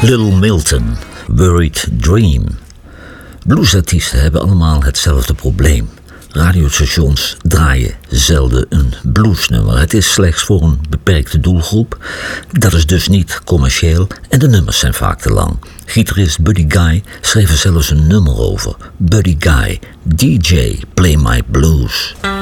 Little Milton, Worried Dream. Bluesartiesten hebben allemaal hetzelfde probleem. Radiostations draaien zelden een bluesnummer. Het is slechts voor een beperkte doelgroep. Dat is dus niet commercieel en de nummers zijn vaak te lang. Gitarist Buddy Guy schreef er zelfs een nummer over. Buddy Guy, DJ, Play My Blues.